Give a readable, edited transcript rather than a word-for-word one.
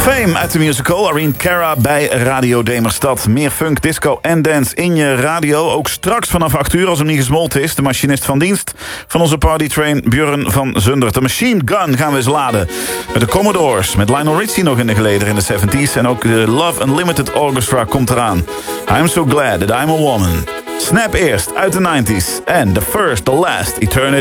Fame uit de musical. Irene Cara bij Radio Demerstad. Meer funk, disco en dance in je radio. Ook straks vanaf 8 uur als hem niet gesmolten is. De machinist van dienst van onze partytrain Björn van Zundert. De Machine Gun gaan we eens laden. Met de Commodores. Met Lionel Richie nog in de geleden in de 70s. En ook de Love Unlimited Orchestra komt eraan. I'm so glad that I'm a woman. Snap eerst uit de 90s. En the first, the last, Eternity.